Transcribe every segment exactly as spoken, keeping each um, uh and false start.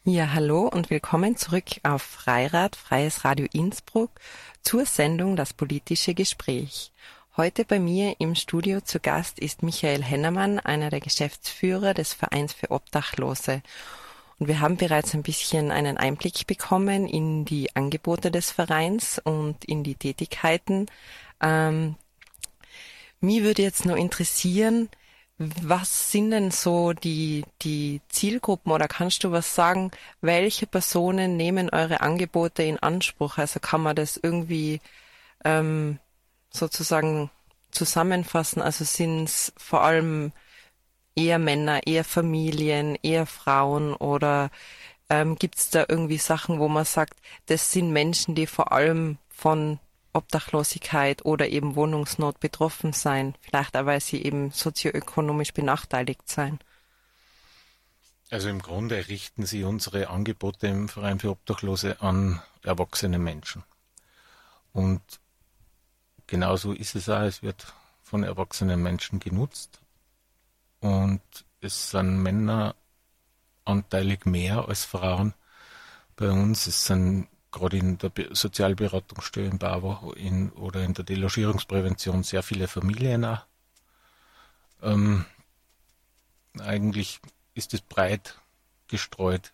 Ja, hallo und willkommen zurück auf Freirad, Freies Radio Innsbruck, zur Sendung Das politische Gespräch. Heute bei mir im Studio zu Gast ist Michael Hennemann, einer der Geschäftsführer des Vereins für Obdachlose. Und wir haben bereits ein bisschen einen Einblick bekommen in die Angebote des Vereins und in die Tätigkeiten. Ähm, mich würde jetzt noch interessieren, was sind denn so die, die Zielgruppen oder kannst du was sagen, welche Personen nehmen eure Angebote in Anspruch? Also kann man das irgendwie ähm, sozusagen zusammenfassen? Also sind es vor allem eher Männer, eher Familien, eher Frauen oder ähm, gibt es da irgendwie Sachen, wo man sagt, das sind Menschen, die vor allem von Obdachlosigkeit oder eben Wohnungsnot betroffen sein, vielleicht auch, weil sie eben sozioökonomisch benachteiligt sein. Also im Grunde richten sie unsere Angebote im Verein für Obdachlose an erwachsene Menschen. Und genauso ist es auch, es wird von erwachsenen Menschen genutzt. Und es sind Männer anteilig mehr als Frauen bei uns. Es sind gerade in der Sozialberatungsstelle in Bavo in, oder in der Delogierungsprävention sehr viele Familien auch. Ähm, eigentlich ist es breit gestreut.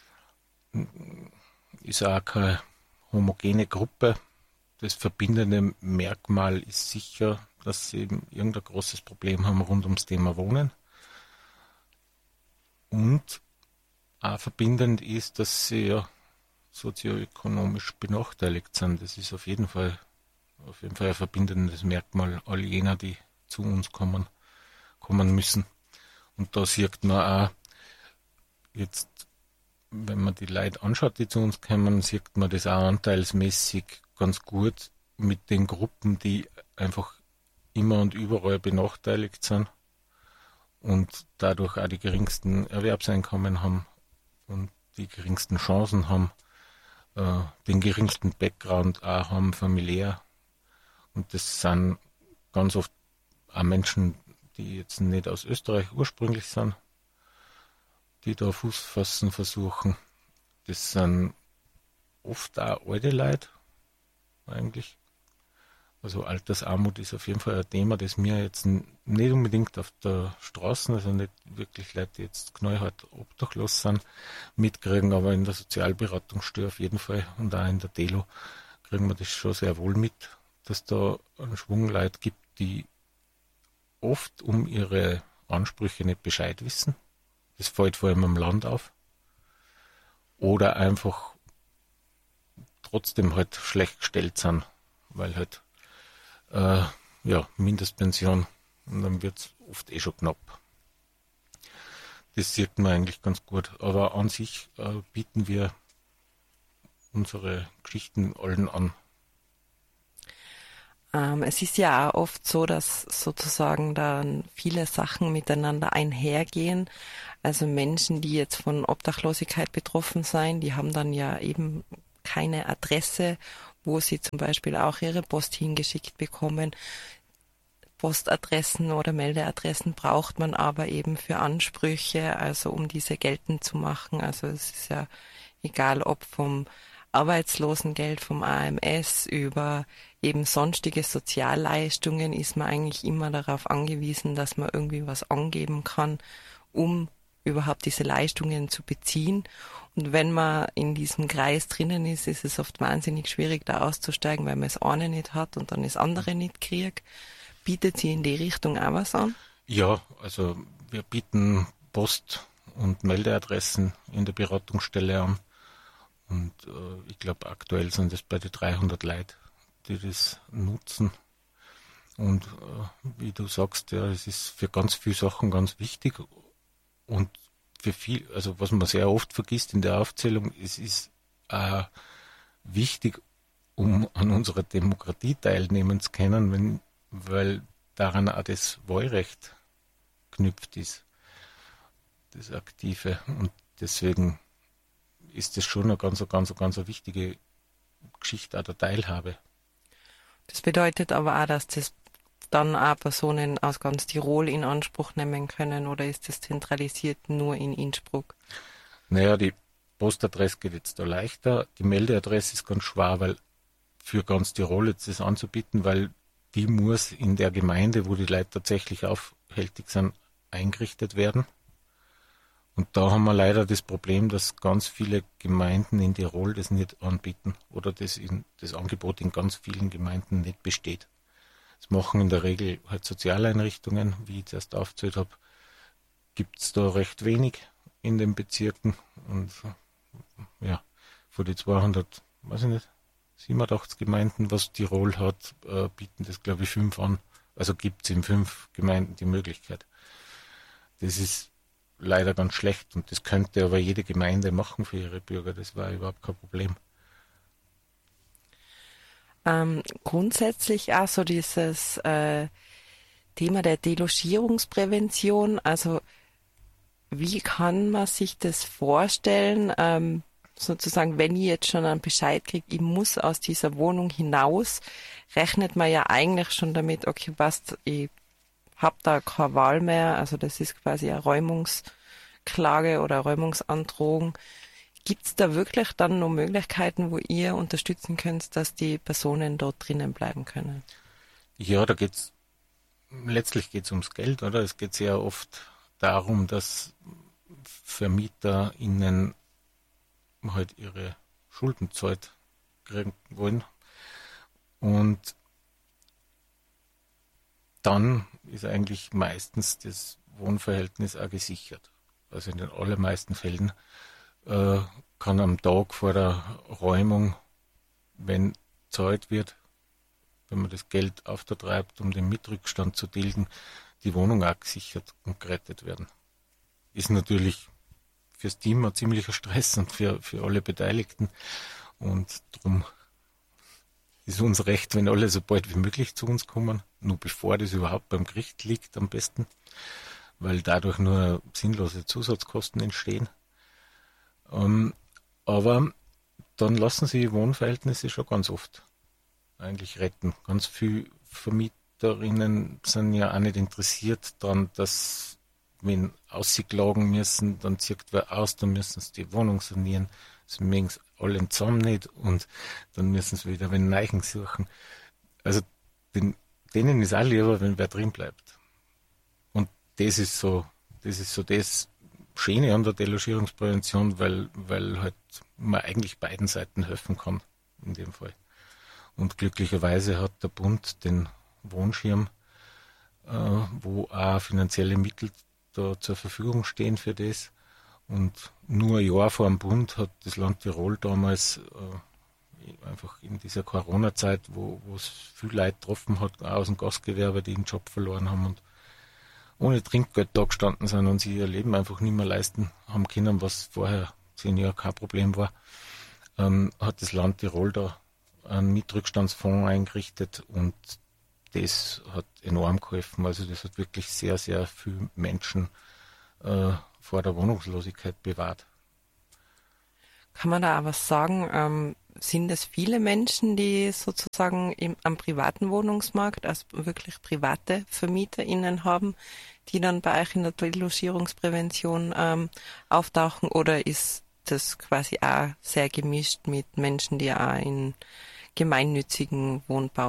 Ist auch keine homogene Gruppe. Das verbindende Merkmal ist sicher, dass sie eben irgendein großes Problem haben rund ums Thema Wohnen. Und auch verbindend ist, dass sie ja sozioökonomisch benachteiligt sind. Das ist auf jeden Fall, auf jeden Fall ein verbindendes Merkmal all jener, die zu uns kommen, kommen müssen. Und da sieht man auch, jetzt, wenn man die Leute anschaut, die zu uns kommen, sieht man das auch anteilsmäßig ganz gut mit den Gruppen, die einfach immer und überall benachteiligt sind und dadurch auch die geringsten Erwerbseinkommen haben und die geringsten Chancen haben, äh, den geringsten Background auch haben, familiär. Und das sind ganz oft auch Menschen, die jetzt nicht aus Österreich ursprünglich sind, die da Fuß fassen versuchen. Das sind oft auch alte Leute, eigentlich. Also Altersarmut ist auf jeden Fall ein Thema, das mir jetzt nicht unbedingt auf der Straße, also nicht wirklich Leute, die jetzt knallhart obdachlos sind, mitkriegen, aber in der Sozialberatungsstelle auf jeden Fall und auch in der Delo kriegen wir das schon sehr wohl mit, dass da einen Schwung Leute gibt, die oft um ihre Ansprüche nicht Bescheid wissen. Das fällt vor allem am Land auf. Oder einfach trotzdem halt schlecht gestellt sind, weil halt äh, ja, Mindestpension und dann wird es oft eh schon knapp. Das sieht man eigentlich ganz gut. Aber an sich äh, bieten wir unsere Geschichten allen an. Ähm, es ist ja auch oft so, dass sozusagen dann viele Sachen miteinander einhergehen. Also Menschen, die jetzt von Obdachlosigkeit betroffen sein, die haben dann ja eben keine Adresse, wo sie zum Beispiel auch ihre Post hingeschickt bekommen. Postadressen oder Meldeadressen braucht man aber eben für Ansprüche, also um diese geltend zu machen. Also es ist ja egal, ob vom Arbeitslosengeld, vom A M S über eben sonstige Sozialleistungen, ist man eigentlich immer darauf angewiesen, dass man irgendwie was angeben kann, um überhaupt diese Leistungen zu beziehen. Und wenn man in diesem Kreis drinnen ist, ist es oft wahnsinnig schwierig, da auszusteigen, weil man das eine nicht hat und dann das andere nicht kriegt. Bietet sie in die Richtung auch was an? Ja, also wir bieten Post- und Meldeadressen in der Beratungsstelle an. Und äh, ich glaube, aktuell sind es bei den dreihundert Leuten, die das nutzen. Und äh, wie du sagst, ja, es ist für ganz viele Sachen ganz wichtig. Und für viel, also was man sehr oft vergisst in der Aufzählung, es ist äh, wichtig, um an unserer Demokratie teilnehmen zu können, wenn, weil daran auch das Wahlrecht knüpft ist, das Aktive. Und deswegen ist das schon eine ganz, ganz, ganz eine wichtige Geschichte auch der Teilhabe. Das bedeutet aber auch, dass das dann auch Personen aus ganz Tirol in Anspruch nehmen können oder ist das zentralisiert nur in Innsbruck? Naja, die Postadresse geht jetzt da leichter. Die Meldeadresse ist ganz schwer, weil für ganz Tirol jetzt das anzubieten, weil die muss in der Gemeinde, wo die Leute tatsächlich aufhältig sind, eingerichtet werden. Und da haben wir leider das Problem, dass ganz viele Gemeinden in Tirol das nicht anbieten oder das, in, das Angebot in ganz vielen Gemeinden nicht besteht. Das machen in der Regel halt Sozialeinrichtungen, wie ich zuerst aufgezählt habe, gibt es da recht wenig in den Bezirken. Und ja, von den zweihundert, weiß ich nicht, siebenundachtzig Gemeinden, was Tirol hat, äh, bieten das, glaube ich, fünf an. Also gibt es in fünf Gemeinden die Möglichkeit. Das ist leider ganz schlecht und das könnte aber jede Gemeinde machen für ihre Bürger. Das war überhaupt kein Problem. Ähm, grundsätzlich auch so dieses äh, Thema der Delogierungsprävention. Also wie kann man sich das vorstellen? Ähm, sozusagen, wenn ich jetzt schon einen Bescheid kriege, ich muss aus dieser Wohnung hinaus, rechnet man ja eigentlich schon damit, okay, passt, ich habe da keine Wahl mehr, also das ist quasi eine Räumungsklage oder Räumungsandrohung. Gibt es da wirklich dann noch Möglichkeiten, wo ihr unterstützen könnt, dass die Personen dort drinnen bleiben können? Ja, da geht's, letztlich geht es ums Geld, oder? Es geht sehr oft darum, dass Vermieter ihnen halt ihre Schulden zahlt kriegen wollen. Und dann ist eigentlich meistens das Wohnverhältnis auch gesichert. Also in den allermeisten Fällen äh, kann am Tag vor der Räumung, wenn gezahlt wird, wenn man das Geld auftreibt, um den Mietrückstand zu tilgen, die Wohnung auch gesichert und gerettet werden. Ist natürlich fürs Team ein ziemlicher Stress und für, für alle Beteiligten. Und darum ist uns recht, wenn alle so bald wie möglich zu uns kommen, nur bevor das überhaupt beim Gericht liegt am besten, weil dadurch nur sinnlose Zusatzkosten entstehen. Ähm, aber dann lassen sie Wohnverhältnisse schon ganz oft eigentlich retten. Ganz viele Vermieterinnen sind ja auch nicht interessiert daran, dass wenn ausklagen müssen, dann zieht wer aus, dann müssen sie die Wohnung sanieren. Das mögen sie alle zusammen nicht und dann müssen sie wieder einen Neichen suchen. Also den, denen ist auch lieber, wenn wer drin bleibt. Und das ist so, das ist so das Schöne an der Delogierungsprävention, weil, weil halt man eigentlich beiden Seiten helfen kann in dem Fall. Und glücklicherweise hat der Bund den Wohnschirm, äh, wo auch finanzielle Mittel da zur Verfügung stehen für das. Und nur ein Jahr vor dem Bund hat das Land Tirol damals äh, einfach in dieser Corona-Zeit, wo es viel Leute getroffen hat, auch aus dem Gastgewerbe, die den Job verloren haben und ohne Trinkgeld da gestanden sind und sie ihr Leben einfach nicht mehr leisten haben können, was vorher zehn Jahre kein Problem war, ähm, hat das Land Tirol da einen Mietrückstandsfonds eingerichtet und das hat enorm geholfen. Also das hat wirklich sehr, sehr viele Menschen äh, vor der Wohnungslosigkeit bewahrt. Kann man da auch was sagen? Ähm, sind es viele Menschen, die sozusagen im, am privaten Wohnungsmarkt, also wirklich private VermieterInnen haben, die dann bei euch in der Delogierungsprävention ähm, auftauchen, oder ist das quasi auch sehr gemischt mit Menschen, die auch in gemeinnützigen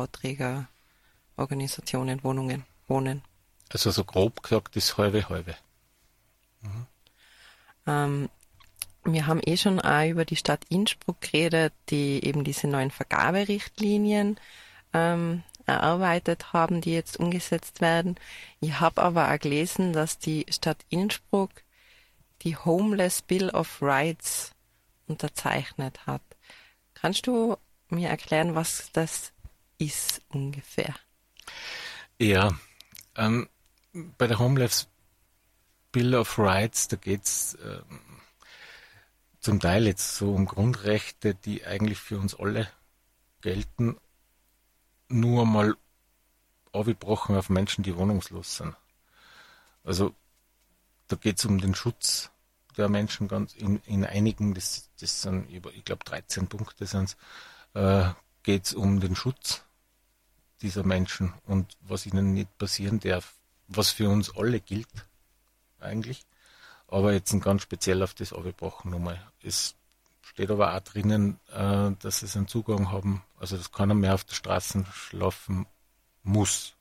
Wohnbauträgerorganisationen, Wohnungen wohnen? Also so grob gesagt ist halbe halbe. Mhm. Ähm, wir haben eh schon auch über die Stadt Innsbruck geredet, die eben diese neuen Vergaberichtlinien ähm, erarbeitet haben, die jetzt umgesetzt werden. Ich habe aber auch gelesen, dass die Stadt Innsbruck die Homeless Bill of Rights unterzeichnet hat. Kannst du mir erklären, was das ist ungefähr? Ja, ähm, bei der Homeless Bill of Rights, da geht es äh, zum Teil jetzt so um Grundrechte, die eigentlich für uns alle gelten, nur mal abgebrochen auf Menschen, die wohnungslos sind. Also da geht es um den Schutz der Menschen ganz in, in einigen, das, das sind über, ich glaube dreizehn Punkte sind es, äh, geht es um den Schutz dieser Menschen und was ihnen nicht passieren darf, was für uns alle gilt eigentlich. Aber jetzt ganz speziell auf das abgebrochen nochmal. Es steht aber auch drinnen, äh, dass sie einen Zugang haben, also dass keiner mehr auf der Straße schlafen muss.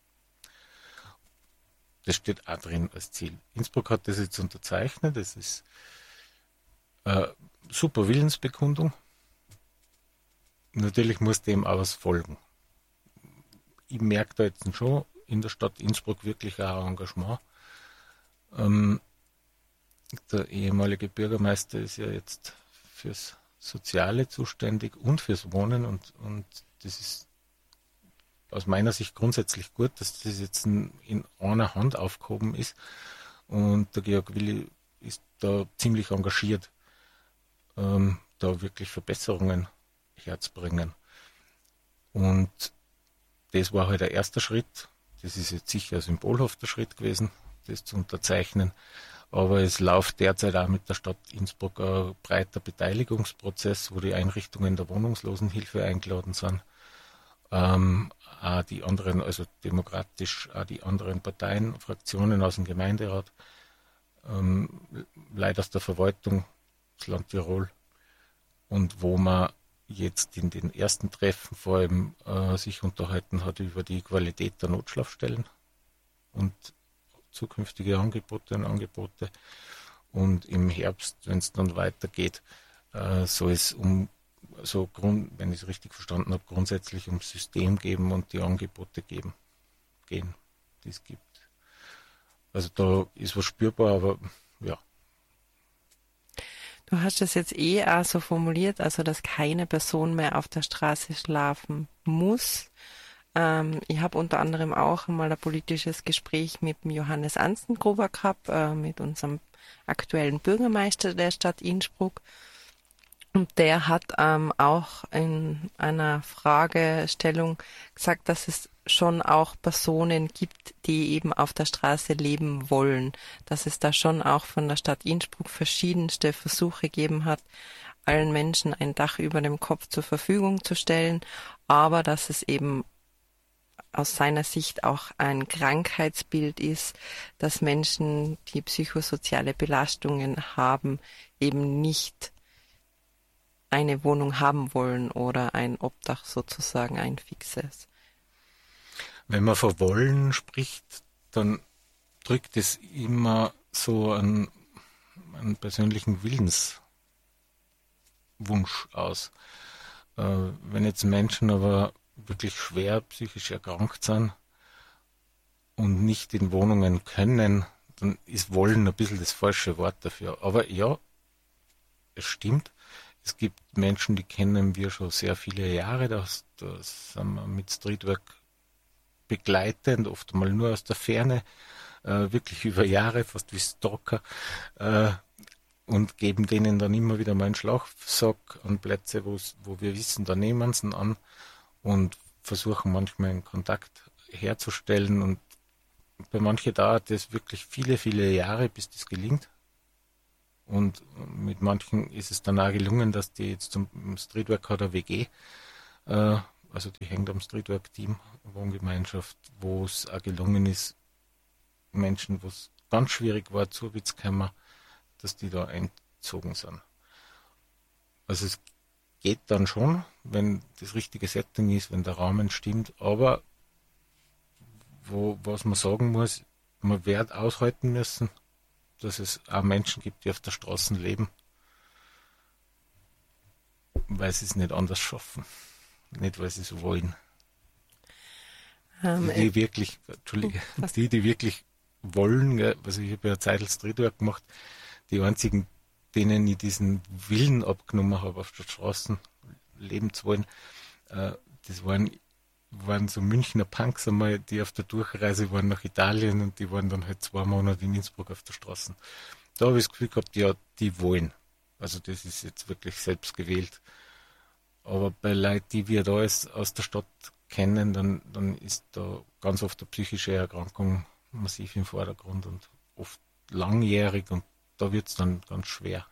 Das steht auch drin als Ziel. Innsbruck hat das jetzt unterzeichnet, das ist äh, super Willensbekundung. Natürlich muss dem auch was folgen. Ich merke da jetzt schon in der Stadt Innsbruck wirklich auch ein Engagement. Ähm, der ehemalige Bürgermeister ist ja jetzt fürs Soziale zuständig und fürs Wohnen und, und das ist aus meiner Sicht grundsätzlich gut, dass das jetzt in, in einer Hand aufgehoben ist und der Georg Willi ist da ziemlich engagiert, ähm, da wirklich Verbesserungen herzubringen. Und das war halt der erste Schritt. Das ist jetzt sicher ein symbolhafter Schritt gewesen, das zu unterzeichnen. Aber es läuft derzeit auch mit der Stadt Innsbruck ein breiter Beteiligungsprozess, wo die Einrichtungen der Wohnungslosenhilfe eingeladen sind. Ähm, auch die anderen, also demokratisch, auch die anderen Parteien, Fraktionen aus dem Gemeinderat, ähm, Leute aus der Verwaltung, das Land Tirol. Und wo man jetzt in den ersten Treffen vor allem äh, sich unterhalten hat über die Qualität der Notschlafstellen und zukünftige Angebote und Angebote. Und im Herbst, wenn es dann weitergeht, äh, soll es um, so Grund, wenn ich es richtig verstanden habe, grundsätzlich ums System geben und die Angebote geben, gehen, die es gibt. Also da ist was spürbar, aber ja. Du hast es jetzt eh auch so formuliert, also dass keine Person mehr auf der Straße schlafen muss. Ähm, ich habe unter anderem auch einmal ein politisches Gespräch mit dem Johannes Anstengruber gehabt, äh, mit unserem aktuellen Bürgermeister der Stadt Innsbruck. Und der hat ähm, auch in einer Fragestellung gesagt, dass es schon auch Personen gibt, die eben auf der Straße leben wollen. Dass es da schon auch von der Stadt Innsbruck verschiedenste Versuche gegeben hat, allen Menschen ein Dach über dem Kopf zur Verfügung zu stellen, aber dass es eben aus seiner Sicht auch ein Krankheitsbild ist, dass Menschen, die psychosoziale Belastungen haben, eben nicht eine Wohnung haben wollen oder ein Obdach sozusagen, ein fixes. Wenn man von Wollen spricht, dann drückt es immer so einen, einen persönlichen Willenswunsch aus. Äh, wenn jetzt Menschen aber wirklich schwer psychisch erkrankt sind und nicht in Wohnungen können, dann ist Wollen ein bisschen das falsche Wort dafür. Aber ja, es stimmt. Es gibt Menschen, die kennen wir schon sehr viele Jahre, da sind wir mit Streetwork begleitend, oft mal nur aus der Ferne, äh, wirklich über Jahre, fast wie Stalker, äh, und geben denen dann immer wieder mal einen Schlafsack an Plätze, wo wir wissen, da nehmen sie ihn an und versuchen manchmal einen Kontakt herzustellen. Und bei manchen dauert es wirklich viele, viele Jahre, bis das gelingt. Und mit manchen ist es dann auch gelungen, dass die jetzt zum Streetwork hat eine W G, äh, also die hängt am Streetwork-Team, Wohngemeinschaft, wo es auch gelungen ist, Menschen, wo es ganz schwierig war, zur Witzkammer, dass die da eingezogen sind. Also es geht dann schon, wenn das richtige Setting ist, wenn der Rahmen stimmt, aber wo, was man sagen muss, man wird aushalten müssen, dass es auch Menschen gibt, die auf der Straße leben, weil sie es nicht anders schaffen. Nicht, weil sie so wollen. Um, die, die wirklich, Entschuldige, was? die, die wirklich wollen, also ich habe ja Zeitl Streetwork gemacht, die einzigen, denen ich diesen Willen abgenommen habe, auf der Straße leben zu wollen, äh, das waren, waren so Münchner Punks einmal, die auf der Durchreise waren nach Italien und die waren dann halt zwei Monate in Innsbruck auf der Straße. Da habe ich das Gefühl gehabt, ja, die wollen. Also das ist jetzt wirklich selbst gewählt. Aber bei Leuten, die wir da als, aus der Stadt kennen, dann, dann ist da ganz oft eine psychische Erkrankung massiv im Vordergrund und oft langjährig und da wird es dann ganz schwer.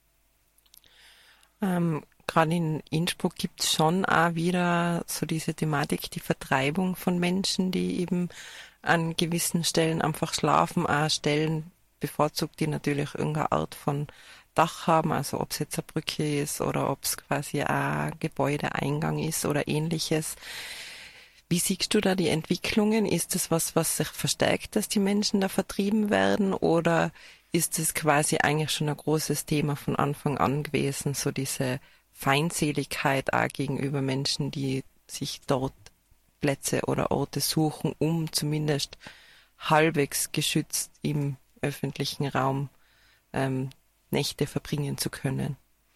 Ähm, Gerade in Innsbruck gibt es schon auch wieder so diese Thematik, die Vertreibung von Menschen, die eben an gewissen Stellen einfach schlafen, auch Stellen bevorzugt, die natürlich irgendeine Art von Dach haben, also ob es jetzt eine Brücke ist oder ob es quasi ein Gebäudeeingang ist oder ähnliches. Wie siehst du da die Entwicklungen? Ist das was, was sich verstärkt, dass die Menschen da vertrieben werden, oder ist es quasi eigentlich schon ein großes Thema von Anfang an gewesen, so diese Feindseligkeit auch gegenüber Menschen, die sich dort Plätze oder Orte suchen, um zumindest halbwegs geschützt im öffentlichen Raum ähm, Nächte verbringen zu können?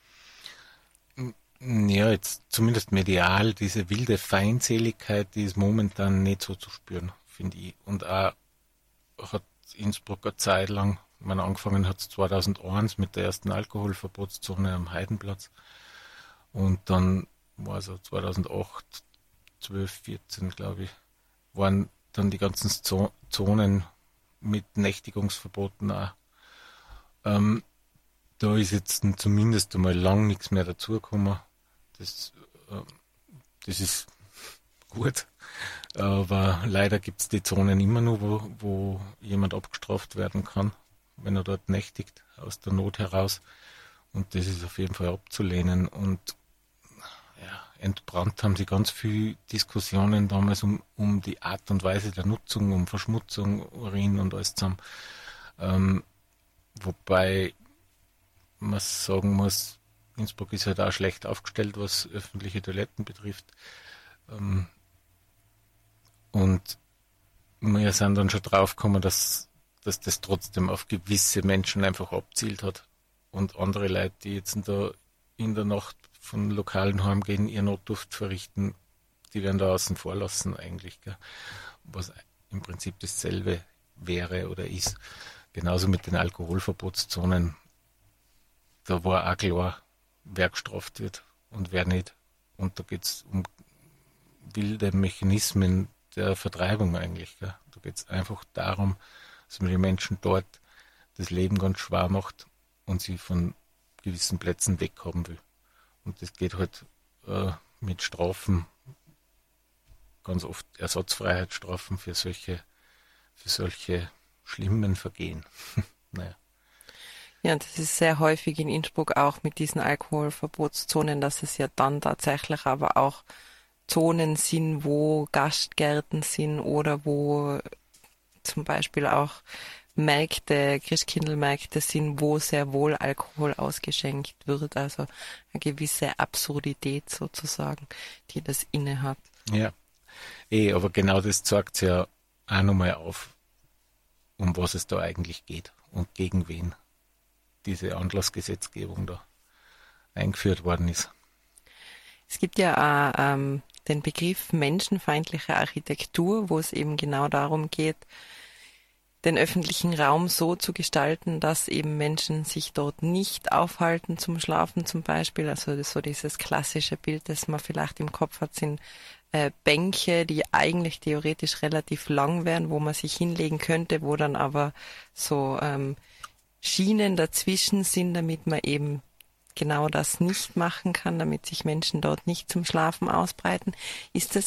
Ja, jetzt zumindest medial, diese wilde Feindseligkeit, die ist momentan nicht so zu spüren, finde ich. Und auch hat Innsbruck eine Zeit lang, man angefangen hat es zweitausendeins mit der ersten Alkoholverbotszone am Heidenplatz. Und dann war so zweitausendacht, zwölf, vierzehn, glaube ich, waren dann die ganzen Zo- Zonen mit Nächtigungsverboten auch. Ähm, da ist jetzt zumindest einmal lang nichts mehr dazugekommen. Das, äh, das ist gut. Aber leider gibt es die Zonen immer noch, wo, wo jemand abgestraft werden kann, wenn er dort nächtigt, aus der Not heraus. Und das ist auf jeden Fall abzulehnen. Und ja, entbrannt haben sie ganz viele Diskussionen damals um, um die Art und Weise der Nutzung, um Verschmutzung, Urin und alles zusammen. Ähm, wobei man sagen muss, Innsbruck ist halt auch schlecht aufgestellt, was öffentliche Toiletten betrifft. Ähm, und wir sind dann schon draufgekommen, dass, dass das trotzdem auf gewisse Menschen einfach abzielt hat. Und andere Leute, die jetzt da in der Nacht von lokalen heimgehen, ihr Notduft verrichten, die werden da außen vor lassen eigentlich. Gell? Was im Prinzip dasselbe wäre oder ist. Genauso mit den Alkoholverbotszonen. Da war auch klar, wer gestraft wird und wer nicht. Und da geht es um wilde Mechanismen der Vertreibung eigentlich. Gell? Da geht es einfach darum, dass man den Menschen dort das Leben ganz schwer macht und sie von gewissen Plätzen weghaben will. Und das geht halt äh, mit Strafen, ganz oft Ersatzfreiheitsstrafen für solche, für solche schlimmen Vergehen. Naja. Ja, das ist sehr häufig in Innsbruck auch mit diesen Alkoholverbotszonen, dass es ja dann tatsächlich aber auch Zonen sind, wo Gastgärten sind oder wo zum Beispiel auch Märkte, Christkindlmärkte sind, wo sehr wohl Alkohol ausgeschenkt wird. Also eine gewisse Absurdität sozusagen, die das inne hat. Ja, eh, aber genau das zeigt ja auch nochmal auf, um was es da eigentlich geht und gegen wen diese Anlassgesetzgebung da eingeführt worden ist. Es gibt ja auch ähm, den Begriff menschenfeindliche Architektur, wo es eben genau darum geht, den öffentlichen Raum so zu gestalten, dass eben Menschen sich dort nicht aufhalten zum Schlafen zum Beispiel. Also das, so dieses klassische Bild, das man vielleicht im Kopf hat, sind äh, Bänke, die eigentlich theoretisch relativ lang wären, wo man sich hinlegen könnte, wo dann aber so ähm, Schienen dazwischen sind, damit man eben genau das nicht machen kann, damit sich Menschen dort nicht zum Schlafen ausbreiten. Ist das